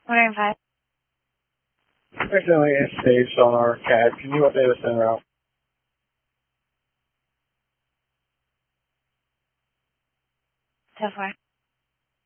105. Accidentally staged on our CAD. Can you update us en route? 10-4.